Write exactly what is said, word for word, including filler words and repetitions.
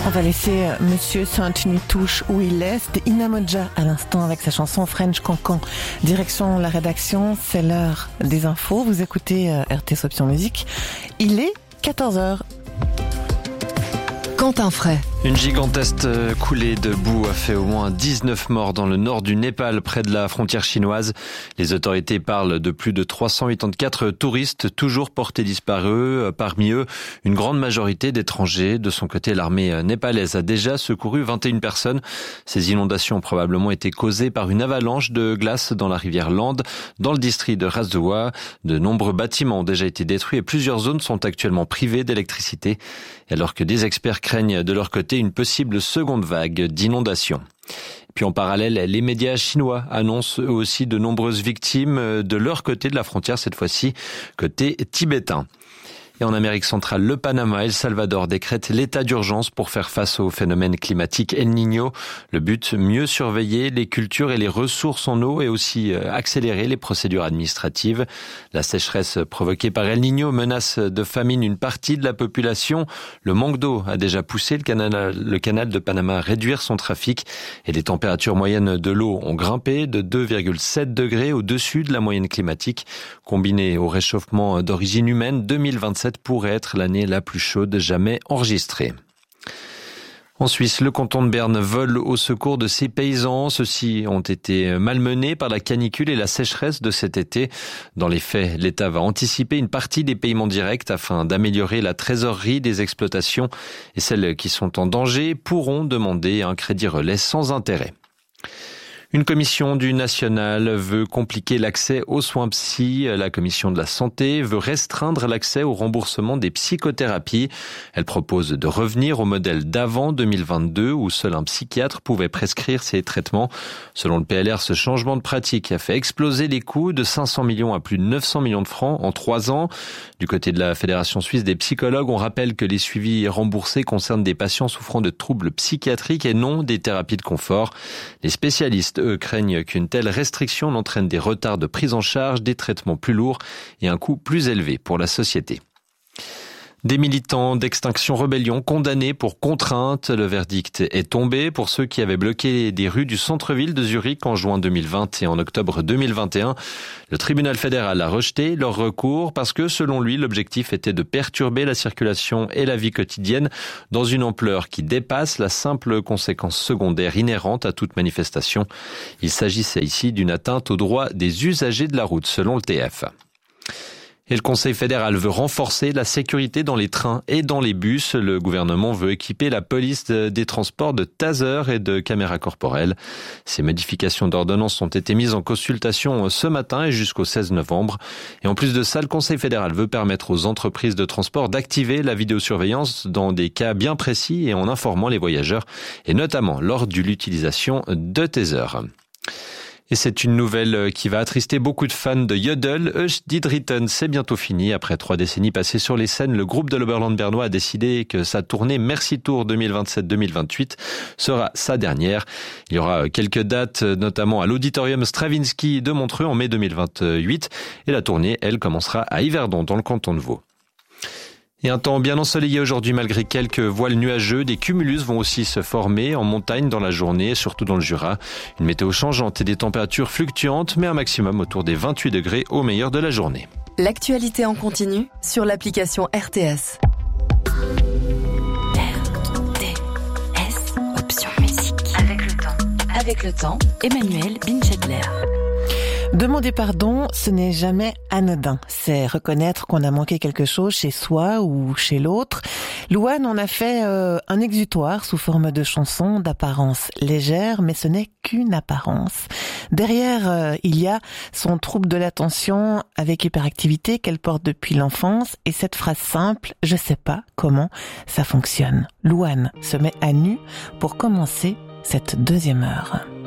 On va laisser Monsieur Saint-Nitouche où il est. C'était Inamoja à l'instant avec sa chanson French Cancan. Direction la rédaction, c'est l'heure des infos. Vous écoutez R T S Option Musique. Il est quatorze heures. Quentin Fray. Une gigantesque coulée de boue a fait au moins dix-neuf morts dans le nord du Népal, près de la frontière chinoise. Les autorités parlent de plus de trois cent quatre-vingt-quatre touristes toujours portés disparus. Parmi eux, une grande majorité d'étrangers. De son côté, l'armée népalaise a déjà secouru vingt et une personnes. Ces inondations ont probablement été causées par une avalanche de glace dans la rivière Lande, dans le district de Rasdowa. De nombreux bâtiments ont déjà été détruits et plusieurs zones sont actuellement privées d'électricité. Alors que des experts craignent de leur côté une possible seconde vague d'inondations. Puis en parallèle, les médias chinois annoncent eux aussi de nombreuses victimes de leur côté de la frontière, cette fois-ci côté tibétain. Et en Amérique centrale, le Panama et le Salvador décrètent l'état d'urgence pour faire face au phénomène climatique El Niño. Le but, mieux surveiller les cultures et les ressources en eau et aussi accélérer les procédures administratives. La sécheresse provoquée par El Niño menace de famine une partie de la population. Le manque d'eau a déjà poussé le canal, le canal de Panama à réduire son trafic et les températures moyennes de l'eau ont grimpé de deux virgule sept degrés au-dessus de la moyenne climatique. Combiné au réchauffement d'origine humaine, deux mille vingt-sept pourrait être l'année la plus chaude jamais enregistrée. En Suisse, le canton de Berne vole au secours de ses paysans. Ceux-ci ont été malmenés par la canicule et la sécheresse de cet été. Dans les faits, l'État va anticiper une partie des paiements directs afin d'améliorer la trésorerie des exploitations et celles qui sont en danger pourront demander un crédit relais sans intérêt. Une commission du national veut compliquer l'accès aux soins psy. La commission de la santé veut restreindre l'accès au remboursement des psychothérapies. Elle propose de revenir au modèle d'avant deux mille vingt-deux où seul un psychiatre pouvait prescrire ces traitements. Selon le P L R, ce changement de pratique a fait exploser les coûts de cinq cents millions à plus de neuf cents millions de francs en trois ans. Du côté de la Fédération suisse des psychologues, on rappelle que les suivis remboursés concernent des patients souffrant de troubles psychiatriques et non des thérapies de confort. Les spécialistes eux craignent qu'une telle restriction n'entraîne des retards de prise en charge, des traitements plus lourds et un coût plus élevé pour la société. Des militants d'Extinction Rebellion condamnés pour contrainte. Le verdict est tombé pour ceux qui avaient bloqué des rues du centre-ville de Zurich en juin deux mille vingt et en octobre deux mille vingt et un. Le tribunal fédéral a rejeté leur recours parce que, selon lui, l'objectif était de perturber la circulation et la vie quotidienne dans une ampleur qui dépasse la simple conséquence secondaire inhérente à toute manifestation. Il s'agissait ici d'une atteinte aux droits des usagers de la route, selon le T F. Et le Conseil fédéral veut renforcer la sécurité dans les trains et dans les bus. Le gouvernement veut équiper la police des transports de tasers et de caméras corporelles. Ces modifications d'ordonnance ont été mises en consultation ce matin et jusqu'au seize novembre. Et en plus de ça, le Conseil fédéral veut permettre aux entreprises de transport d'activer la vidéosurveillance dans des cas bien précis et en informant les voyageurs, et notamment lors de l'utilisation de tasers. Et c'est une nouvelle qui va attrister beaucoup de fans de Yodel. Euch dit Dritten, c'est bientôt fini. Après trois décennies passées sur les scènes, le groupe de l'Oberland bernois a décidé que sa tournée Merci Tour deux mille vingt-sept deux mille vingt-huit sera sa dernière. Il y aura quelques dates, notamment à l'Auditorium Stravinsky de Montreux en mai deux mille vingt-huit. Et la tournée, elle, commencera à Yverdon, dans le canton de Vaud. Et un temps bien ensoleillé aujourd'hui malgré quelques voiles nuageux. Des cumulus vont aussi se former en montagne dans la journée, surtout dans le Jura. Une météo changeante et des températures fluctuantes, mais un maximum autour des vingt-huit degrés au meilleur de la journée. L'actualité en continu sur l'application R T S. R T S Option Musique. Avec le temps. Avec le temps, Emmanuel Binchedler. Demander pardon, ce n'est jamais anodin. C'est reconnaître qu'on a manqué quelque chose chez soi ou chez l'autre. Louane en a fait euh, un exutoire sous forme de chanson d'apparence légère, mais ce n'est qu'une apparence. Derrière, euh, il y a son trouble de l'attention avec hyperactivité qu'elle porte depuis l'enfance et cette phrase simple, je sais pas comment ça fonctionne. Louane se met à nu pour commencer cette deuxième heure.